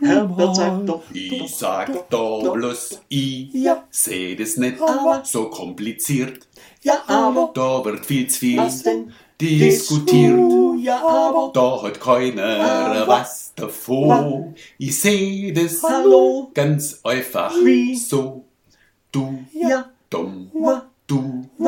Herbert sagt doch, Ich sag doch bloß I, ja, seh das nicht aber, so kompliziert. ja, aber, Da wird viel zu viel was denn? diskutiert. Ja, aber, Da hat keiner aber, was davon. Ich seh das hallo, ganz einfach wie, so. Du ja, dumm, wa, du